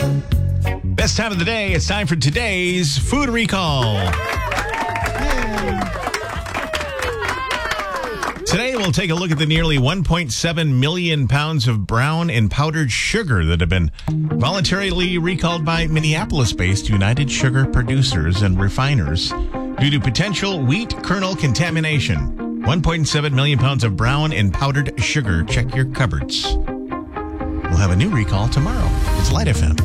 Best time of the day. It's time for today's food recall. Today, we'll take a look at the nearly 1.7 million pounds of brown and powdered sugar that have been voluntarily recalled by Minneapolis-based United Sugar Producers and Refiners due to potential wheat kernel contamination. 1.7 million pounds of brown and powdered sugar. Check your cupboards. We'll have a new recall tomorrow. It's Light FM.